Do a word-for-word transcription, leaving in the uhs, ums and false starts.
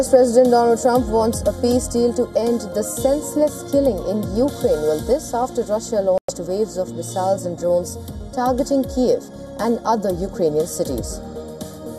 President Donald Trump wants a peace deal to end the senseless killing in Ukraine. Well, this after Russia launched waves of missiles and drones targeting Kiev and other Ukrainian cities.